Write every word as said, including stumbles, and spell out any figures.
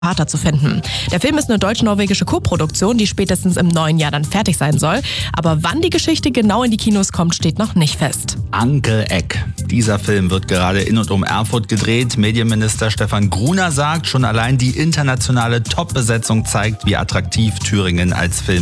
Vater zu finden. Der Film ist eine deutsch-norwegische Koproduktion, die spätestens im neuen Jahr dann fertig sein soll. Aber wann die Geschichte genau in die Kinos kommt, steht noch nicht fest. Uncle Eck. Dieser Film wird gerade in und um Erfurt gedreht. Medienminister Stefan Gruner sagt, schon allein die internationale Top-Besetzung zeigt, wie attraktiv Thüringen als Film